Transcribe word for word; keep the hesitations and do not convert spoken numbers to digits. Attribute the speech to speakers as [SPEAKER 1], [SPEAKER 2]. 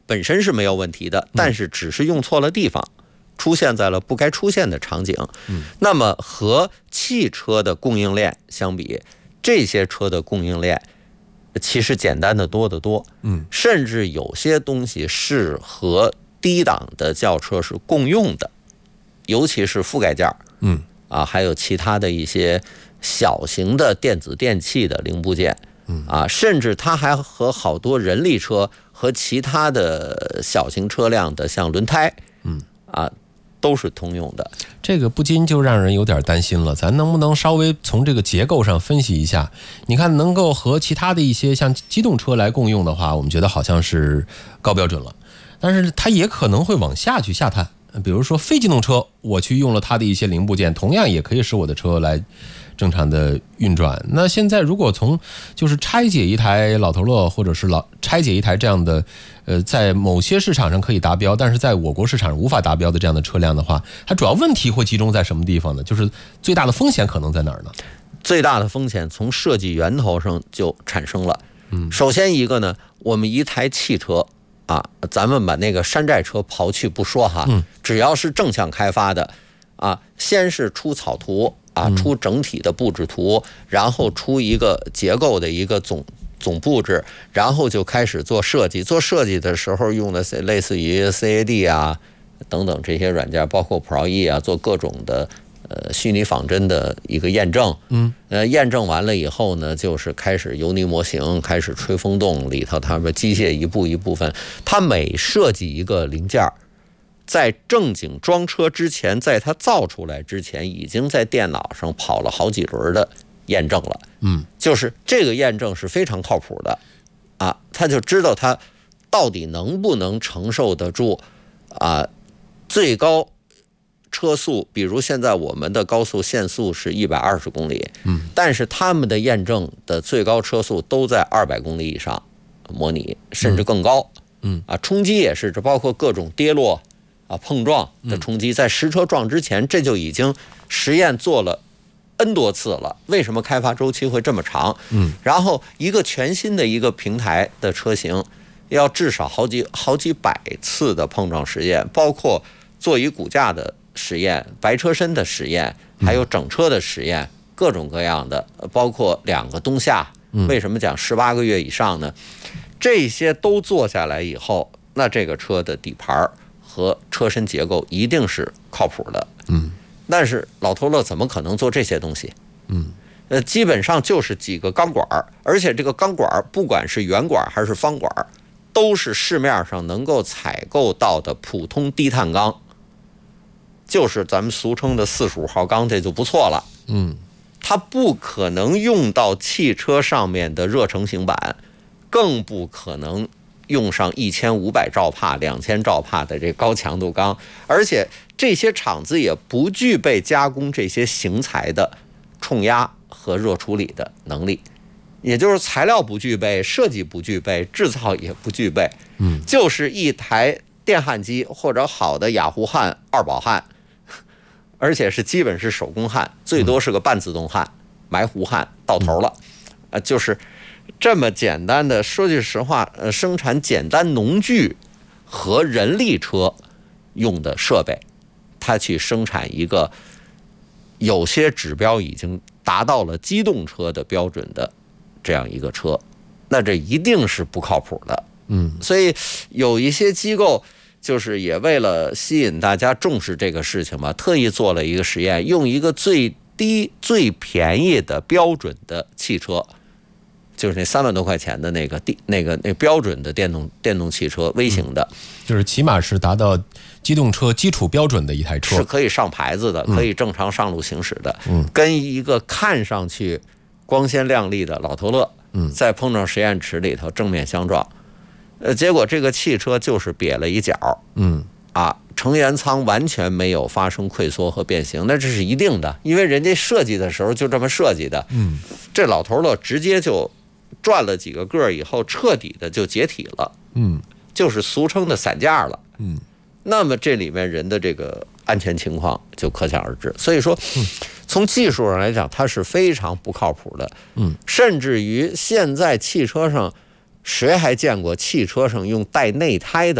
[SPEAKER 1] 本身是没有问题的，但是只是用错了地方，出现在了不该出现的场景。
[SPEAKER 2] 嗯，
[SPEAKER 1] 那么和汽车的供应链相比，这些车的供应链其实简单的多得多。
[SPEAKER 2] 嗯，
[SPEAKER 1] 甚至有些东西是和低档的轿车是共用的，尤其是覆盖件。
[SPEAKER 2] 嗯，
[SPEAKER 1] 啊，还有其他的一些小型的电子电器的零部件。
[SPEAKER 2] 嗯，
[SPEAKER 1] 啊，甚至它还和好多人力车和其他的小型车辆的像轮胎，
[SPEAKER 2] 嗯，
[SPEAKER 1] 啊，都是通用的。
[SPEAKER 2] 这个不禁就让人有点担心了，咱能不能稍微从这个结构上分析一下？你看，能够和其他的一些像机动车来共用的话，我们觉得好像是高标准了，但是它也可能会往下去下探。比如说非机动车，我去用了它的一些零部件，同样也可以使我的车来正常的运转。那现在如果从就是拆解一台老头乐，或者是老拆解一台这样的呃，在某些市场上可以达标，但是在我国市场上无法达标的这样的车辆的话，它主要问题会集中在什么地方呢？就是最大的风险可能在哪儿呢？
[SPEAKER 1] 最大的风险从设计源头上就产生了。
[SPEAKER 2] 嗯，
[SPEAKER 1] 首先一个呢，我们一台汽车啊，咱们把那个山寨车刨去不说哈，
[SPEAKER 2] 嗯，
[SPEAKER 1] 只要是正向开发的啊，先是出草图啊，出整体的布置图，然后出一个结构的一个总总布置，然后就开始做设计。做设计的时候用的类似于 C A D 啊等等这些软件，包括 Pro E 啊，做各种的呃虚拟仿真的一个验证。
[SPEAKER 2] 嗯，
[SPEAKER 1] 呃，验证完了以后呢，就是开始油泥模型，开始吹风洞里头，它们机械一步一部分，它每设计一个零件，在正经装车之前，在它造出来之前，已经在电脑上跑了好几轮的验证了。
[SPEAKER 2] 嗯，
[SPEAKER 1] 就是这个验证是非常靠谱的啊，他就知道它到底能不能承受得住啊最高车速。比如现在我们的高速限速是一百二十公里，
[SPEAKER 2] 嗯，
[SPEAKER 1] 但是他们的验证的最高车速都在二百公里以上模拟，甚至更高。
[SPEAKER 2] 嗯
[SPEAKER 1] 啊，冲击也是，这包括各种跌落啊、碰撞的冲击，在实车撞之前，这就已经实验做了 N 多次了。为什么开发周期会这么长？
[SPEAKER 2] 嗯，
[SPEAKER 1] 然后一个全新的一个平台的车型，要至少好几好几百次的碰撞实验，包括座椅骨架的实验、白车身的实验，还有整车的实验，各种各样的，包括两个冬夏。为什么讲十八个月以上呢？这些都做下来以后，那这个车的底盘和车身结构一定是靠谱的。
[SPEAKER 2] 嗯，
[SPEAKER 1] 但是老头乐怎么可能做这些东西？
[SPEAKER 2] 嗯，
[SPEAKER 1] 呃，基本上就是几个钢管，而且这个钢管不管是圆管还是方管，都是市面上能够采购到的普通低碳钢，就是咱们俗称的四十五号钢，这就不错了。
[SPEAKER 2] 嗯，
[SPEAKER 1] 它不可能用到汽车上面的热成型板，更不可能用上一千五百兆帕、两千兆帕的这高强度钢，而且这些厂子也不具备加工这些型材的冲压和热处理的能力，也就是材料不具备，设计不具备，制造也不具备。
[SPEAKER 2] 嗯，
[SPEAKER 1] 就是一台电焊机或者好的雅虎焊、二宝焊，而且是基本是手工焊，最多是个半自动焊、埋糊焊到头了。呃，就是这么简单的，说句实话，呃，生产简单农具和人力车用的设备，它去生产一个有些指标已经达到了机动车的标准的这样一个车，那这一定是不靠谱的。
[SPEAKER 2] 嗯，
[SPEAKER 1] 所以有一些机构就是也为了吸引大家重视这个事情吧，特意做了一个实验，用一个最低最便宜的标准的汽车，就是那三万多块钱的那个地那个那标准的电动电动汽车，微型的，
[SPEAKER 2] 就是起码是达到机动车基础标准的一台车，
[SPEAKER 1] 是可以上牌子的，可以正常上路行驶的。
[SPEAKER 2] 嗯，
[SPEAKER 1] 跟一个看上去光鲜亮丽的老头乐，
[SPEAKER 2] 嗯，
[SPEAKER 1] 在碰撞实验池里头正面相撞，呃，结果这个汽车就是瘪了一角，
[SPEAKER 2] 嗯
[SPEAKER 1] 啊，成员舱完全没有发生溃缩和变形，那这是一定的，因为人家设计的时候就这么设计的。
[SPEAKER 2] 嗯，
[SPEAKER 1] 这老头乐直接就转了几个个以后，彻底的就解体了，
[SPEAKER 2] 嗯，
[SPEAKER 1] 就是俗称的散架了。
[SPEAKER 2] 嗯，
[SPEAKER 1] 那么这里面人的这个安全情况就可想而知。所以说，从技术上来讲，它是非常不靠谱的。
[SPEAKER 2] 嗯，
[SPEAKER 1] 甚至于现在汽车上，谁还见过汽车上用带内胎的